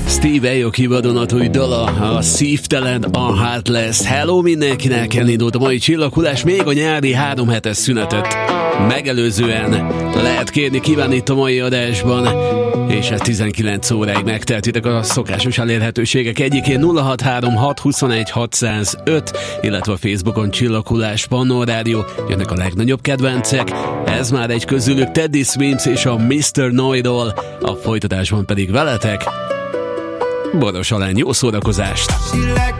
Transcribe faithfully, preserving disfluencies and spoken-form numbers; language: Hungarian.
Steve Aoki vadonatúj dala, a szívtelen, a Heartless. Hello mindenkinek, elindult a mai csillaghullás, még a nyári három hetes szünetet megelőzően lehet kérni, kívánni itt a mai adásban, és hát tizenkilenc óráig megteltitek a szokásos elérhetőségek egyikén nulla hat három hat huszonegy hatszázöt, illetve a Facebookon Csillaghullás Pannó Rádió, jönnek a legnagyobb kedvencek, ez már egy közülük, Teddy Swims és a miszter Know-It-All, a folytatásban pedig veletek Boros Alány, jó szórakozást!